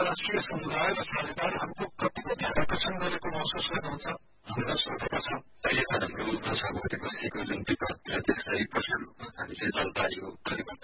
अन्तर्राष्ट्रिय समुदाय र साझेदारहरूको कतिको ध्यान आकर्षण गरेको महसुस गर्नुहुन्छ भनेर सोधेका छन्। अहिले हाम्रो भाषा भौतिक वस्तुको जुन विपद र त्यसलाई प्रचुर रूपमा हामीले जलवायु परिवर्तन